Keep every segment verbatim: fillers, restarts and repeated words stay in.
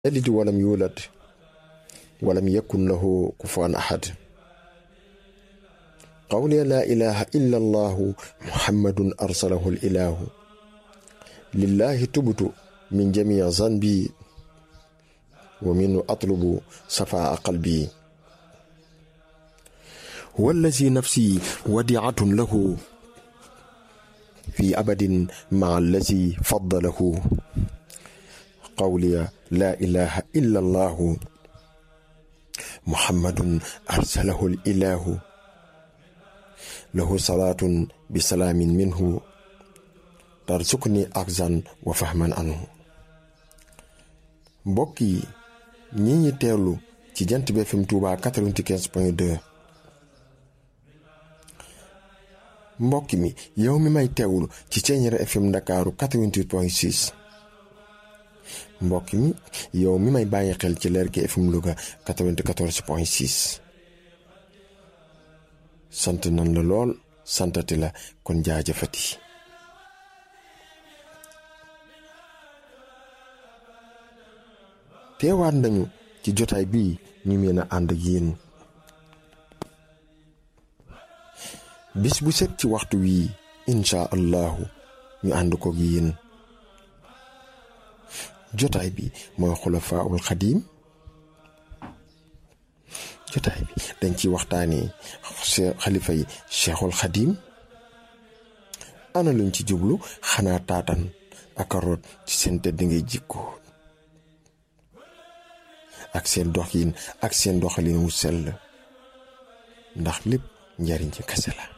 يلد ولم يولد ولم يكن له كفوا أحد. قولي لا إله إلا الله محمد أرسله الإله، لله تبت من جميع ذنبي ومنه أطلب صفاء قلبي. هو الذي نفسي وديعة له في أبد مع الذي فضله. قولي لا إله إلا الله محمد أرسله الإله، له صلاة بسلام منه ترزقني أخزا وفهما عنه. mbokk yi ñi ñi teewlu ci Jant bi F M Touba quatre-vingt-quinze point deux. mbokk mi yow mi may teewlu ci Thiéniere F M Ndakaaru quatre-vingt-huit point six. mbokk mi yow mi may bàyyi xel ci Lergui F M Louga quatre-vingt-quatorze point six. sant nan la lool santati la kon jaajëfati. teewaat nañu ci jotaay bii ñu mën a ànd ak yéen bis bu set ci waxtu wii insha allahu ñu ànd ko ak yéen. jotaay bi mooy xulafaul xadiim. jotaay bi dañ ci waxtaanee xalifa yi cheikhul xadiim. ana luñ ci jublu xanaa taatan ak root ci seen tëdd ngay jikko ak seen doxin ak seen doxalin wu sell, ndax lépp njariñ ci kese la.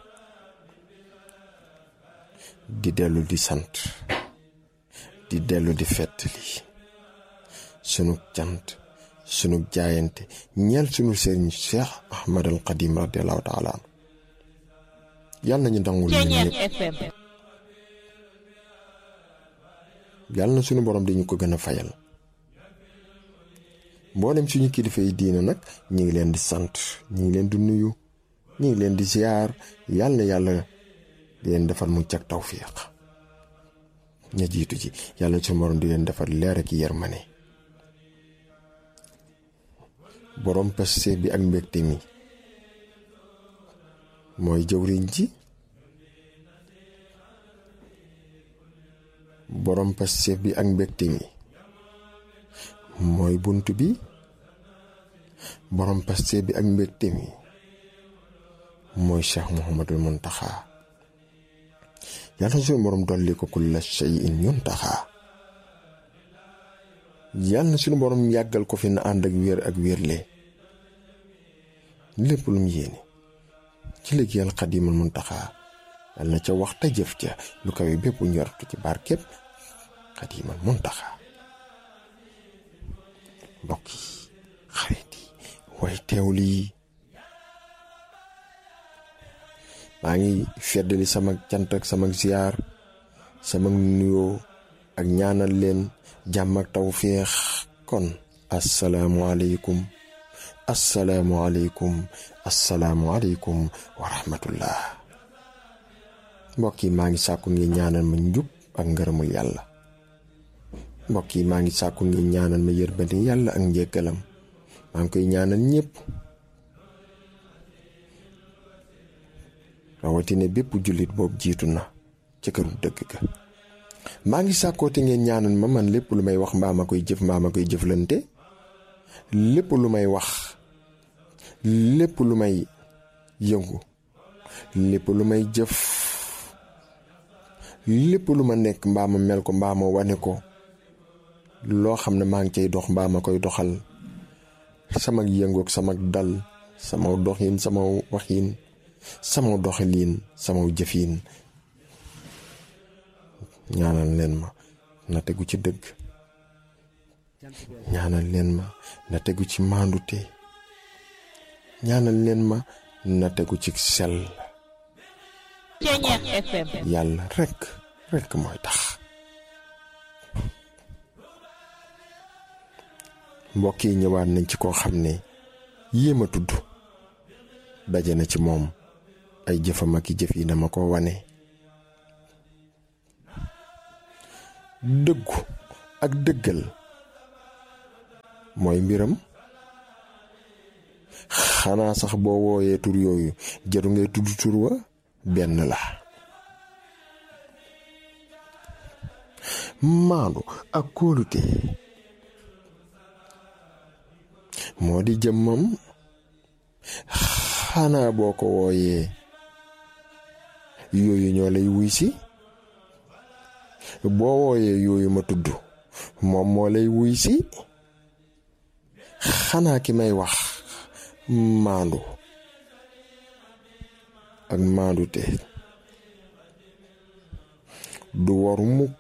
di dellu di sant di dellu di fettali sunu cant sunu jaayante ñeel sunu sëriñ Cheikh Ahmad al Xadim radiyallahu taala anhu. yàlla nañu dangul ñun ñëpp, yàlla na sunu borom dañu ko gën a fayal. mboolem suñu kilifa yi diina nag ñu ngi leen di sant, ñu ngi leen di nuyu, ñu ngi leen di ziar. yàlla na yàlla di leen defal mu cag tawfiq. ña jiitu ci yàlla suñu borom di leen defal leer ak yërmande. borom passe bi ak mbégte mi mooy jëwriñ ji. borom passe bi ak mbégte mi mooy bunt bi. borom passe bi ak mbégte mi mooy Cheikh Mouhamadul Muntaxa. yàlla na suñu borom dolli ko kulla shay'in yuntaxa. yàlla na suñu borom yàggal ko fi na ànd ak wér ak wérle. lépp lu mu yéene ci liggéeyal Xadimul Muntaxa yàlla na ca wax te jëf ca lu kawe bépp njortu ci barkeb Xadimul Muntaxa. mbokk yi xarit yi way teewlu yi maa ngi feddali sama cant ak sama ziyaar sama nuyoo ak ñaanal leen jàmm ak tawféex. kon asalaamualeykum asalaamualeykum asalaamualeykum wa rahmatullah. mbokk yi maa ngi sàkku ngeen ñaanal ma njub ak ngërëmul yàlla. mbokk yi maa ngi sàkku ngeen ñaanal ma yërmande yàlla ak njéggalam. maa ngi koy ñaanal ñépp, rawatina bépp jullit boobu jiitu na ci këru dëgg ga. maa ngi sàkkoote ngeen ñaanal ma man lépp lu may wax mbaa ma koy jëf mbaa ma koy jëflante, lépp lu may wax, lépp lu may yëngu, lépp lu may jëf, lépp lu ma nekk mbaa ma mel ko mbaa ma wane ko, loo xam ne maa ngi cay dox mbaa ma koy doxal, sama yëngoog sama dal, sama doxin sama waxin, sama doxalin sama jëfin, ñaanal leen ma na tegu ci dëgg, ñaanal leen ma na tegu ci maandute, ñaanal leen ma na tegu ci sell. yàlla rekk rekk mooy tax. mbokk yi ñëwaat nañ ci koo xam ne yéem a tudd daje na ci moom ay jëfam ak i jëf yi dama ko wane. dëggu ak dëggal mooy mbiram. xanaa sax boo wooyee tur yooyu jaru ngay tudd tur wa benn la. maandu ak kóolute moo di jëmmam. xanaa boo ko wooyee yooyu ñoo lay wuy si. boo wooyee yooyu ma tudd moom moo lay wuy si. xanaa ki may wax maandu ak maandu te du waru mukk.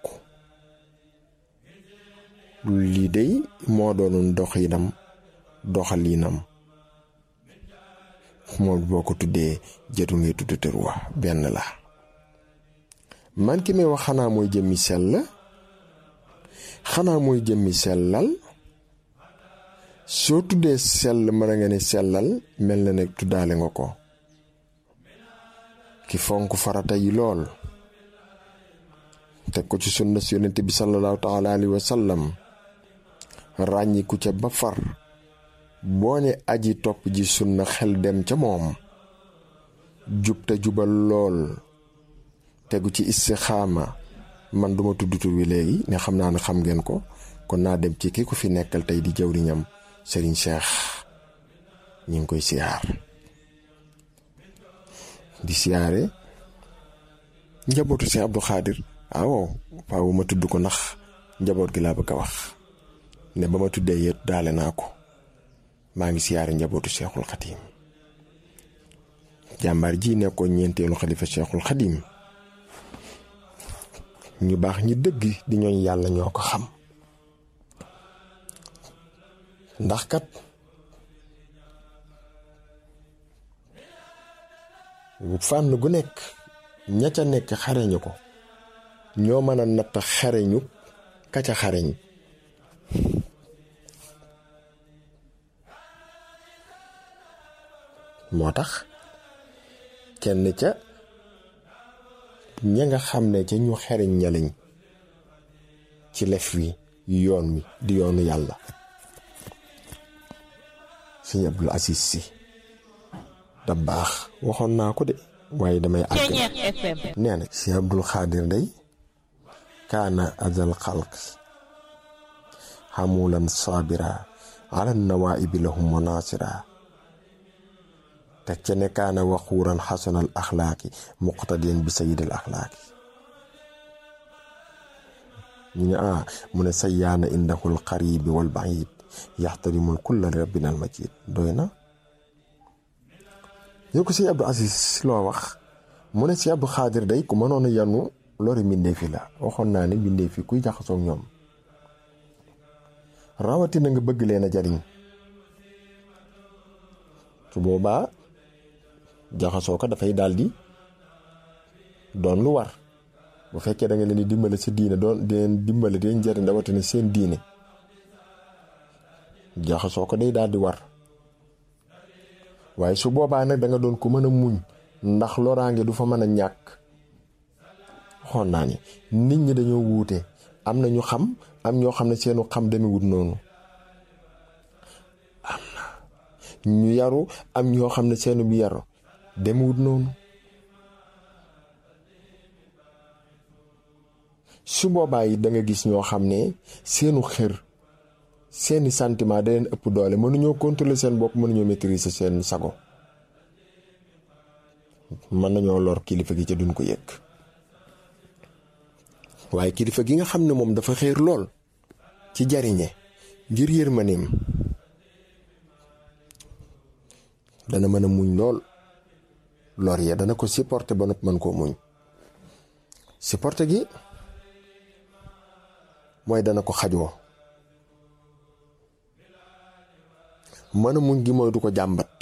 lii dey moo doonoon doxinam doxalinam. moom boo ko tuddee jëtu ngay tudd tër wa benn la. man ki may wax xanaa mooy jëmmi sell. xanaa mooy jëmmi sellal. soo tuddee sell mën nga ne sellal mel na ne tuddaale nga ko. ki fonk farata yi lool teg ko ci sunna si yonent bi sallallahu taala alayhi wa sallam ràññiku ca ba far boo ne aji topp ji sunna xel dem ca moom. jub te jubal lool tegu ci istixaama. man duma tudd tur wi léegi ne xam naa ne xam ngeen ko kon naa dem ci ki ko fi nekkal tey di jawriñam Serigne Cheikh ñu ngi koy siyaar di siyaare njabootu Cheikh Abdou Khadir. waaw faaw ma tudd ko ndax njaboot gi laa bëgg a wax ne ba ma tuddee yet daale naa ko. maa ngi siyaare njabootu Cheikhul Khadim. jàmbaar ji nekkoon ñeenteelu xalifa Cheikhul Khadim. ñu baax ñi dëgg di ñooñ yàlla ñoo ko xam. ndax kat fànn gu nekk ña ca nekk xareñu ko ñoo mën a natt xareñu ka ca xareñ. moo tax kenn ca ña nga xam ne ca ñu xereñ ñalañ ci lef wi yoon wi di yoonu yàlla Sëñ Abdul Aziz Si da baax waxoon naa ko de waaye damay àgg nee na Sëñ Abdul Xaadir day kaana azal xalq xamulan sabira ala nawaibi lahum wa nasira teg ca ne kaana waxuuran xasanal axlaaqi muqtadiyan bi sayidil axlaaqi. ñu ne ah mu ne sayyaana indahul qaribi wal baid yaxtarimul kulla li rabbina al majid. doy na yow ko Sëñ Abdou Aziz loo wax mu ne Sëñ Abdou Xaadir day ku mënoon a yanu lori mbindee fi la. waxoon naa ne mbindee fi kuy jaxasoog ñoom rawatina nga bëgg leen a jariñ su boobaa jaxasoo ko dafay daldi doon lu war. bu fekkee da nga leen di dimbale sa diine doon di leen dimbale di leen njëriñ rawatina seen diine jaxasoo ko day daldi war. waaye su boobaa nag da nga doon ko mën a muñ ndax loraange du fa mën a ñàkk. xoon naa ni nit ñi dañoo wuute am na ñu xam am ñoo xam ne seenu xam demewut noonu. am na ñu yaru am ñoo xam ne seenu bi yaru demewut noonu. su boobaa yi da nga gis ñoo xam ne seenu xër seeni sentiment da leen ëpp doole mënuñoo contrôler seen bopp mënuñoo maîtriser seen sago. mën nañoo lor kilifa gi ca duñ ko yëg. waaye kilifa gi nga xam ne moom dafa xéer lool ci jariñe ngir yërmaneem dana mën a muñ lool lor ya dana ko supporter ba noppi mën koo muñ. supporter gi mooy dana ko xajoo. mën a muñ gi mooy du ko jàmbat.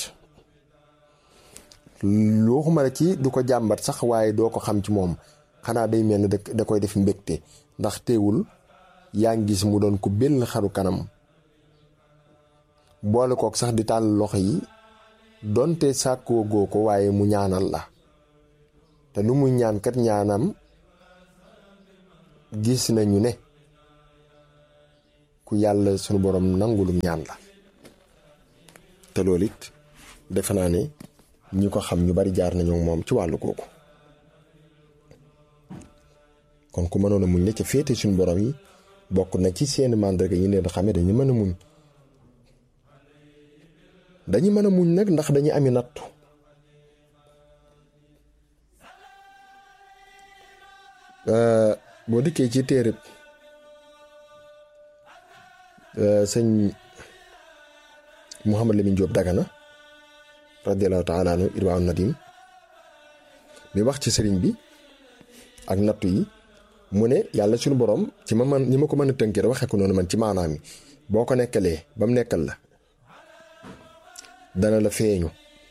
waxuma la ci du ko jàmbat sax waaye doo ko xam ci moom xanaa day mel ne da koy def mbégte ndax teewul yaa ngi gis mu doon ko benn xaru kanam boole kook sax di tàll loxo yi donte sàkkoo goo ko waaye mu ñaanal la te lu muy ñaan kat ñaanam gis nañu ne ku ku yàlla sunu borom nangulum ñaan la te loolu it defe naa ne ñi ko xam ñu bari jaar nañu moom ci wàllu googu kon ku mënoon a muñ la ca féete suñu borom yi bokk na ci seeni màndarga yi leen xamee dañu mën a muñ dañu mën a muñ nag ndax dañuy ami nattu boo dikkee ci téereb sëñ Mouhamad Lamine Diop Dagana radiyallahu taala anhu irwaaw nadim mi wax ci sëriñ bi ak nattu yi mu ne yàlla suñu borom ci ma man ñi ma ko mën a tënkee waxee ko noonu man ci maanaam yi boo ko nekkalee ba mu nekkal la dana la feeñu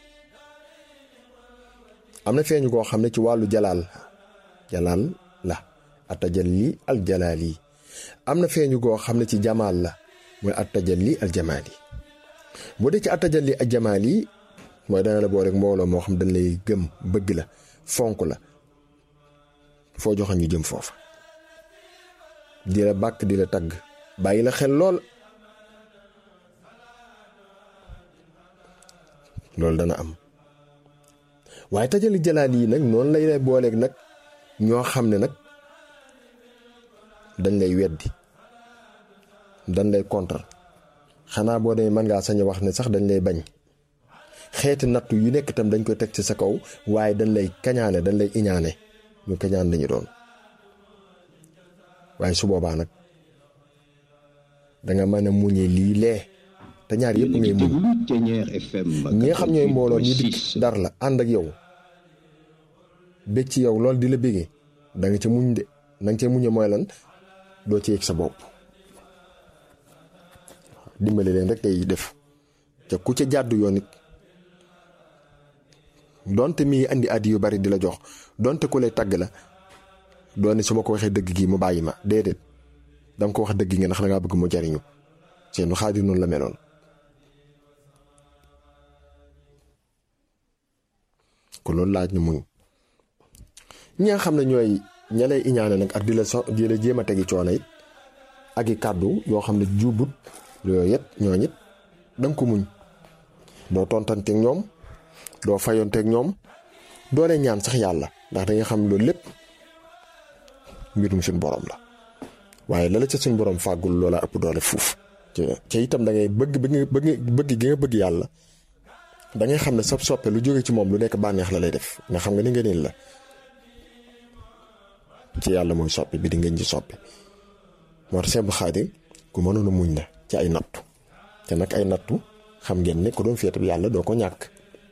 am na feeñu koo xam ne ci wàllu jalaal jalaal la atajalli al jalaali am na feeñu koo xam ne ci jamaal la mooy atajalli al jamaali bu dee ci atajalli al jamaali mooy dana la boo rek mbooloo moo xam dañ lay gëm bëgg la fonk la foo joxe ñu jëm foofa di la bàkk di la tagg bàyyi la xel lool loolu dana am waaye tajali jalaal yi nag noonu lay lay booleeg nag ñoo xam ne nag dañ lay weddi dañ lay contre xanaa boo demee mën ngaa sañ a wax ne sax dañ lay bañ xeeti nattu yu nekk itam dañ koy teg ci sa kaw waaye dañ lay kañaane dañ lay iñaane ñu kañaan lañu doon waaye su boobaa nag danga mën a muñe lii lee te ñaar yëpp ngay muñ ñi nga xam ñooy mbooloo ñi dikk dar la ànd ak yow bég ci yow loolu di la bégee da nga ca muñ de na nga ca muñe mooy lan doo ci yëg sa bopp dimbali leen rek ngay def te ku ca jàddu yoon it donte mi andi addi yu bari di la jox donte ku lay tagg la doone su ma ko waxee dëgg gi mu bàyyi ma déedéet danga ko wax dëgg nga ndax da ngaa bëgg mu jariñu seenu Xaadir noonu la meloon ko loolu laaj ñu muñ ñi nga xam ne ñooy ña lay iñaane nag ak di la so di la jéem a tegi coono it ak i kàddu yoo xam ne juubut yooyu it ñooñ it danga ko muñ doo tontanteeg ñoom doo fayonteeg ñoom doo leen ñaan sax yàlla ndax da nga xam loolu lépp mbirum suñ borom la waaye la la ca suñ borom fàggul loola ëpp doole fuuf ca itam da ngay bëgg bëgg bëgg gi nga bëgg yàlla da ngay xam ne sab soppe lu jóge ci moom lu nekk bànneex la lay def nga xam nga ni nga neen la ci yàlla mooy soppi bi di ngeen ci soppi moo tax Sëñ Xaadim ku mënoon a muñ la ci ay nattu te nag ay nattu xam ngeen ne ku doon féete bi yàlla doo ko ñàkk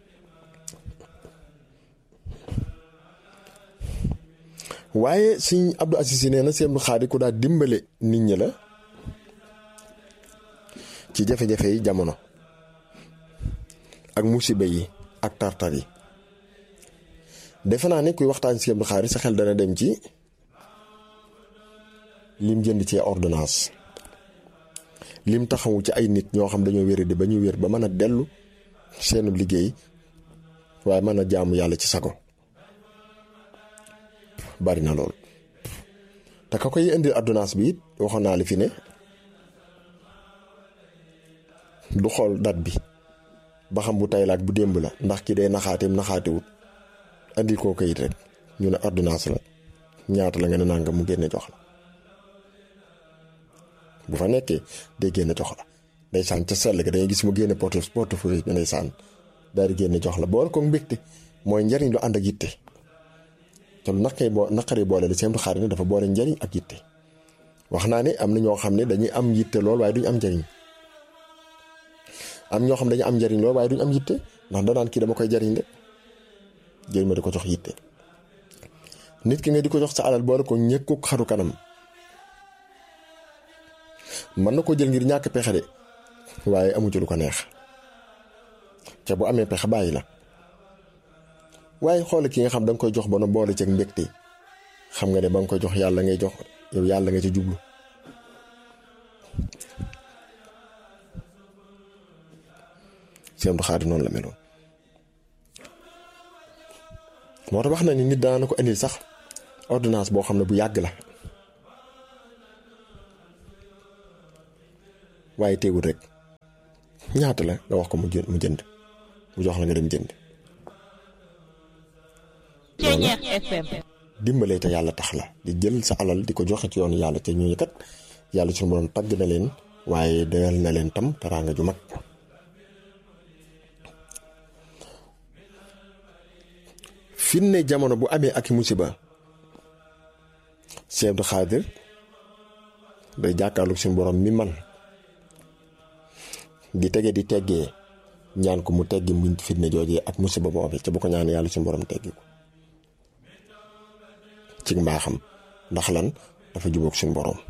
waaye Sëñ Abdou Aziz nee na Sëñ Xaadim ku daa dimbale nit ñi la ci jafe-jafe yi jamono ak musiba yi ak tartar yi defe naa ne kuy waxtaan si Sëñ Xaadim sa xel dana dem ci lim jënd ci ordonnance lim taxawu ci ay nit ñoo xam dañoo wéradi ba ñu wér ba mën a dellu seenu liggéey waaye mën a jaamu yàlla ci sago bari na lool te ka koy indil ordonnance bi it waxoon naa li fi ne du xool date bi ba xam bu tay la ak bu démb la ndax ki day naxaateem naxaatewut andi koo kayit rek ñu ne ordonnance la ñaata la nga ne nangam mu génne jox la bu fa nekkee day génne jox la ndeysaan ca sell ga dangay gis mu génne porte portefeuille bi ndeysaan daal di génne jox la boole ko mbégte mooy njariñ lu ànd ak yitte te lu naqaree boo naqaree boole li Sëñ Xaadim ne dafa boole njariñ ak yitte wax naa ne am na ñoo xam ne dañuy am yitte lool waaye duñ am njariñ am ñoo xam dañu am njariñ lool waaye duñ am yitte ndax danaan kii dama koy jariñ de jël ma di ko jox yitte nit ki nga di ko jox sa alal boole ko ñëkku xaru kanam mën na ko jël ngir ñàkk pexe de waaye amu ci lu ko neex ca bu amee pexe bàyyi la waaye xoole ki nga xam da nga koy jox ba na boole ceeg mbégte xam nga ne ba nga koy jox yàlla ngay jox yow yàlla nga ci jublu Sëñ Xaadim noonu la meloon moo tax wax na ni nit dana ko indil sax ordonnance boo xam ne bu yàgg la waaye teewul rek ñaata la nga wax ko mu jënd mu jënd mu jox la nga dem jënd. dimbalee te yàlla tax la di jël sa alal di ko joxe ci yoonu yàlla te ñooñu kat yàlla suñu borom tagg na leen waaye doyal na leen tam teraanga ju mag. fi ne jamono bu amee ak musiba Sëñ Abdou Khadir day jàkkaarloog suñu borom mi man di tege di teggee ñaan ko mu teggi mu fitne joojee ak musiba boobee ca bu ko ñaan yàlla suñu borom teggi ko ci mbaaxam ndax lan dafa jubóog suñu borom.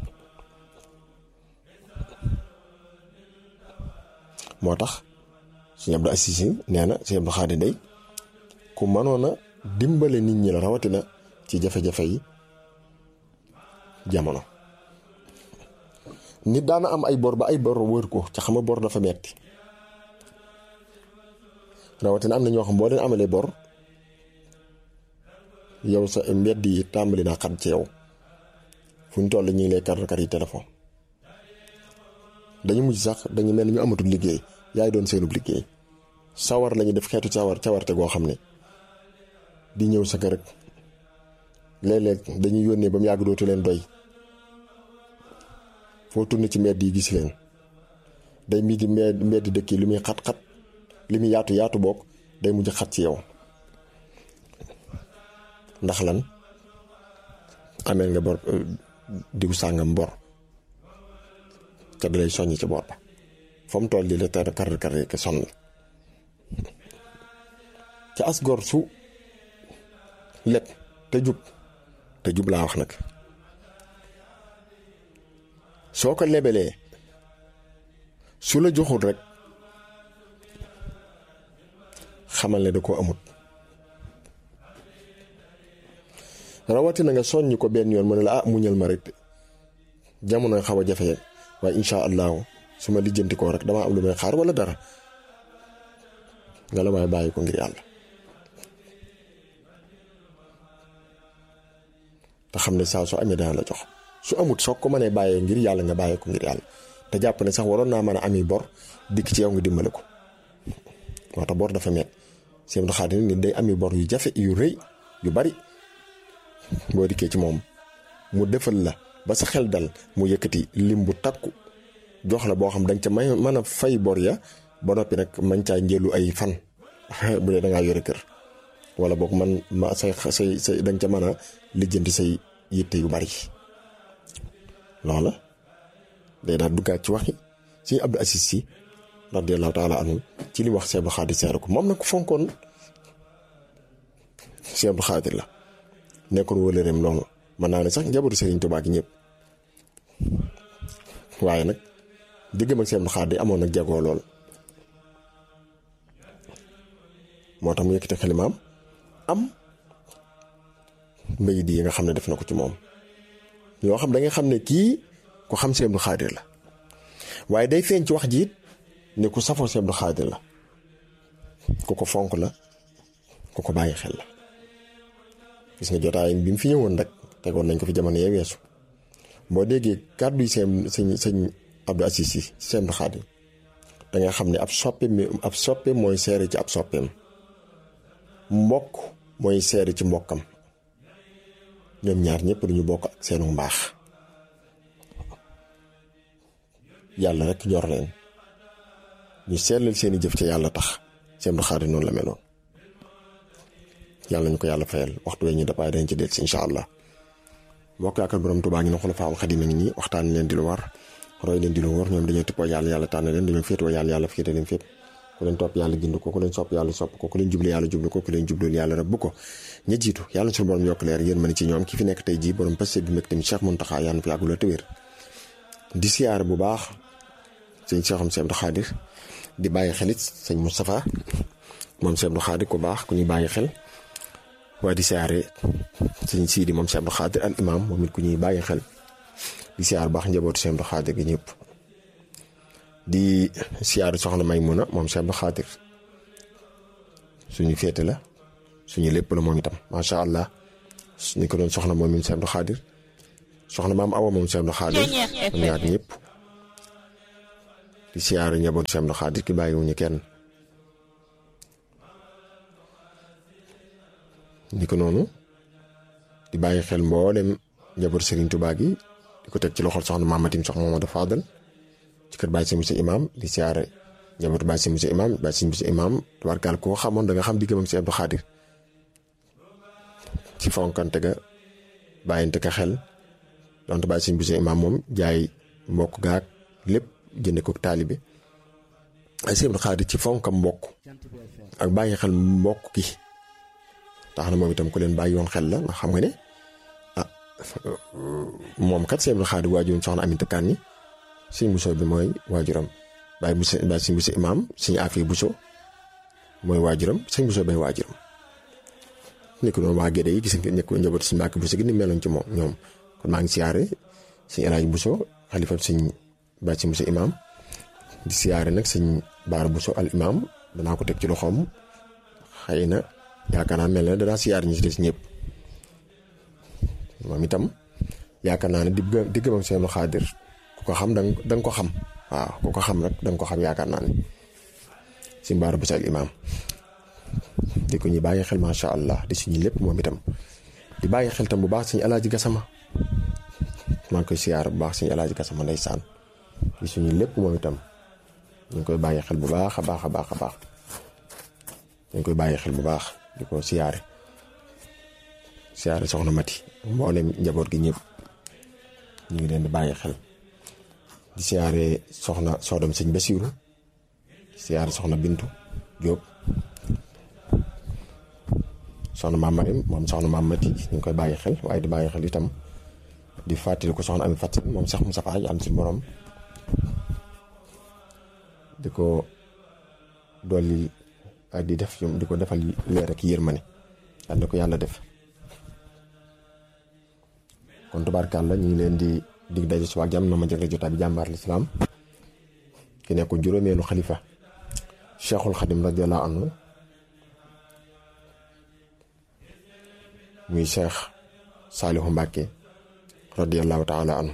moo tax Sëñ Abdou Aziz nee na Sëñ Abdou Khadir day ku mënoon a dimbale nit ñi la rawatina ci jafe-jafe yi jamono. nit daana am ay bor ba ay bor wër ko ca xam nga bor dafa metti rawatina am na ñoo xam boo leen amalee bor yow sa mbedd yi tàmbali naa xat ci yow fu ñu toll ñu ngi lay kar kar yi téléphone dañu mujj sax dañu mel ni ñu amatul liggéey yaay doon seenub liggéey sawar lañu def xeetu sawar cawarte goo xam ne di ñëw sa kër rek léeg-léeg dañuy yónnee ba mu yàgg dootu leen doy foo tourné ci mbedd yi gis leen day mii di mbedd dëkk yi li muy xat-xat li muy yaatu yaatu bokk day mujj xat ci yow ndax lan ameel nga bor diw sàngam bor ca dalay soññ ci bor ba fa mu toll di la tar kar kar ke sonn ca as gor su lépp te jub te jub laa wax nag soo ko lebelee su la joxul rek xamal ne da koo amut rawatina nga soññ ko benn yoon mu ne la ah muñal ma rek jamono xaw a jafe waaye incha allahu su ma lijjanti koo rek damaa am lu may xaar wala dara nga la may bàyyi ko ngir yàlla te xam ne saa su amee dana la jox su amut soo ko mënee bàyyee ngir yàlla nga bàyyee ko ngir yàlla te jàpp ne sax waroon naa mën a ami bor dikk ci yow nga dimbale ko moo tax bor dafa met Sëñ Abdou Khadir nit day ami bor yu jafe yu rëy yu bari boo dikkee ci moom mu defal la ba sa xel dal mu yëkkati lim bu takku jox la boo xam danga ca may mën a fay bor ya ba noppi nag man caa njëlu ay fan bu dee dangaa yore kër wala boog man ma say say say danga ca mën a lijjanti say yitte yu bari loola day daal duggaat ci waxi Sëñ Abdou Aziz Sy radiyallahu taala anhu ci li wax Sëñ Abdou Khadir seere ko moom nag ku fonkoon Sëñ Abdou Khadir la nekkoon wëlëreem loolu mën naa ne sax njabootu Serigne Touba gi ñëpp waaye nag diggam ak Sëñ Abdou Khadir amoon nag jagoo lool moo tax mu yëkkati xalimaam am mbéy di yi nga xam ne def na ko ci moom yoo xam da nga xam ne kii ku xam Sëñ Abdou Khadir la waaye day feeñ ci wax ji it ne ku safoo Sëñ Abdou Khadir la ku ko fonk la ku ko bàyyi xel la gis nga jotaay bi mu fi ñëwoon rek tegoon nañ ko fi jamono yee weesu boo déggee kàddu yi sëñ sëñ sëñ Abdou Aziz Sy Sëñ Abdou Khadir da nga xam ne ab soppe mi ab soppe mooy seere ci ab soppeem mbokk mooy seere ci mbokkam ñoom ñaar ñëpp duñu bokk ak seenu mbaax yàlla rek ñor leen ñu seetlal seeni jëf ca yàlla tax Sëñ Abdou Khadir noonu la meloon yàlla ñu ko yàlla fayal waxtu wee ñu dapaay dañ ci del si incha allah mbokk yaakaar borom Tuubaa ngi na Xulafaa'ul Xadiim ngi nii waxtaan leen di lu war roy leen di lu war ñoom dañoo tippoo yàlla yàlla tànn leen dañoo féetoo yàlla yàlla féete leen fépp ku leen topp yàlla gind ko ku leen sopp yàlla sopp ko ku leen jublu yàlla jublu ko ku leen jublul yàlla rab bu ko ña jiitu yàlla suñu borom yokk leer yéen mën ci ñoom ki fi nekk tey jii borom passé bi meg tamit Cheikh Mountakha yàlla na fi yàggula te wér di siyaare bu baax sëñ Cheikhum Sëñ Abdou Khadir di bàyyi xelit sëñ Moustapha moom Sëñ Abdou Khadir ku baax ku ñuy bàyyi xel waaye di siyaare sëñ Sidi moom Sëñ Abdou Khadir al imam moom it ku ñuy bàyyi xel di siyaare baax njabootu Sëñ Abdou Khadir gi ñëpp di siyaare soxna Maymuna moom Sëñ Abdou Khadir suñu féete la suñu lépp la moom itam macha allah ni ko doon soxna moom mi Sëñ Abdou Khadir soxna maam Awa moom Sëñ Abdou Khadir ñaar ñëpp di siyaare njabootu Cheikh Abdou Khadir ki bàyyiwuñu kenn ni ko noonu di bàyyi xel mboolem njabootu Serigne Touba gi di ko teg ci loxol soxna Mamatim soxna Mamadou Fadal ci kër Baye Sëñ Bousso imam di siyaare njabootu Baye Sëñ Bousso imam Baye Sëñ Bousso imam tubaarkaal koo xamoon da nga xam diggam ak Cheikh Abdou Khadir ci fonkante ga bàyyinte ka xel donte Baye Sëñ Bousso imam moom jaay mbokk gaak lépp jënde ko taalibe ay Cheikh Abdou Khadir ci fonkam mbokk ak bàyyi xel mbokk gi tax na moom itam ku leen bàyyi woon xel la ndax xam nga ne ah moom kat Cheikh Abdou Khadir waajuram soxna Aminta Kanni Sëñ Bousso bi mooy waajuram Baye Bousso Baye Sëñ Bousso imam Sëñ Afi Bousso mooy waajuram Sëñ Bousso bay waajuram ni ko noonu waa Gédé yi gis nga nekk njabootu Sëñ Mbàkke Bousso gi ni meloon ci moom ñoom kon maa ngi siyaare Sëñ El Hadj Bousso xalifa Sëñ Baye Sëñ Bousso imam di siyaare nag Sëñ Baara Bousso al imam danaa ko teg ci loxoom xëy na yaakaar naa mel na danaa siyaare ñi ci des ñëpp moom itam yaakaar naa ne digg diggam ak Cheikh Abdou Khadir ku ko xam danga danga ko xam waaw ku ko xam rek danga ko xam yaakaar naa ne Sëñ Baara Bousso al imam di ko ñu bàyyi xel macha allah di suñu lépp moom itam di bàyyi xel tam bu baax Sëñ Alaaji Gasama maa ngi koy siyaare bu baax Sëñ Alaaji Gasama ndeysaan di suñu lépp moom itam ñu ngi koy bàyyi xel bu baax a baax a baax a baax ñu ngi koy bàyyi xel bu baax di ko siyaare siyaare soxna Mati mboolem njaboot gi ñëpp ñu ngi leen di bàyyi xel di siyaare soxna soodam Sëñ Basiiru siyaare soxna Bintu Jóob soxna Maam Marim moom soxna Maam Mati ñu ngi koy bàyyi xel waaye di bàyyi xel itam di fàttali ko soxna Ami Fatou moom sax mu safaay am si borom di ko dolli ak di def di ko defal leer ak yërmande yàlla ko yàlla def kon tubaarkàlla ñu ngi leen di dig daje si waa jàmm na ma jagle jotaay bi jàmbaar lislaam ki nekk juróomeelu xalifa Cheikhul Khadim radiyallahu anhu muy Cheikh Saalihu Mbàkke radiyallahu taala anhu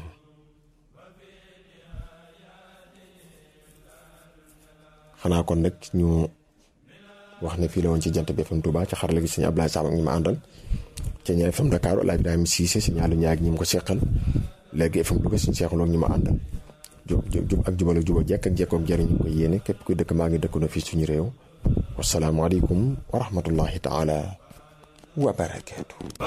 xanaa kon nag ñu wax ne fii la woon ci Jant bi F M Touba ci xarala gi Sëñ Abdoulaye Sam ak ñi ma àndal ca ñaar F M Dakar Alaaji Ibrahima Cissé Sëñ Aliou Ndiaye ak ñi mu ko seqal léegi F M Louga Sëñ Cheikh Lo ak ñi ma àndal jub jub ak jubal ak jubal jekk ak jekkoog jëriñ ñu ko yéene képp kuy dëkk maa ngi dëkk na fii suñu réew wasalaamualeykum wa rahmatullahi taala wa barakaatu.